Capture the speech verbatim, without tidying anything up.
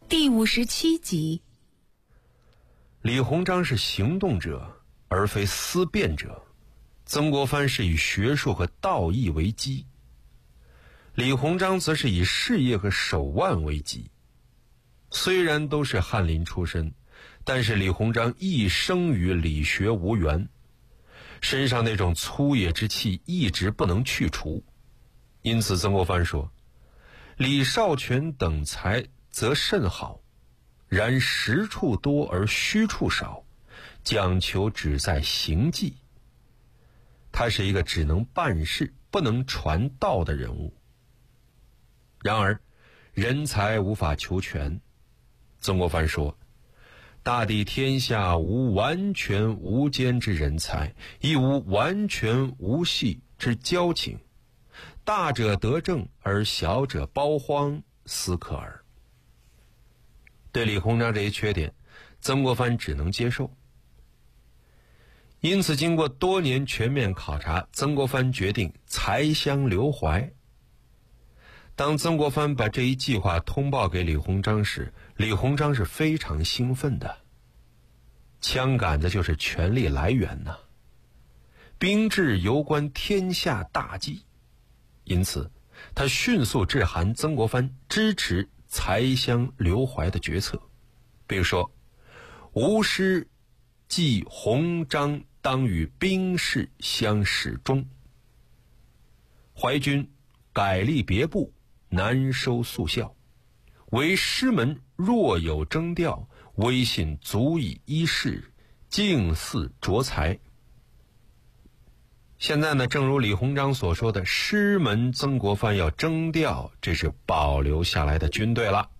第五十七集。 李鸿章是行动者，而非思辨者。曾国藩是以学术和道义为基，李鸿章则是以事业和手腕为基。虽然都是翰林出身，但是李鸿章一生与理学无缘，身上那种粗野之气一直不能去除。因此曾国藩说，李少荃等才则甚好，然实处多而虚处少，讲求只在行迹。他是一个只能办事不能传道的人物。然而人才无法求全，曾国藩说，大抵天下无完全无间之人才，亦无完全无隙之交情，大者得正而小者包荒，斯可耳。对李鸿章这一缺点，曾国藩只能接受。因此经过多年全面考察，曾国藩决定才乡留淮。当曾国藩把这一计划通报给李鸿章时，李鸿章是非常兴奋的。枪杆子就是权力来源呐、啊，兵制攸关天下大计，因此他迅速致函曾国藩支持才乡留淮的决策，比如说，吾师即鸿章当与兵士相始终，淮军改立别部，难收速效，唯师门若有征调，威信足以依事，敬祀卓才。现在呢，正如李鸿章所说的，师门曾国藩要征调，这是保留下来的军队了。